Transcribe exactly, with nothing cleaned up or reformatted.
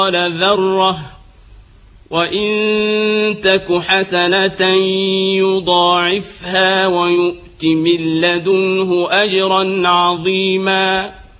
ذرة وإن تك حسنة يضاعفها ويؤت من لدنه أجرا عظيما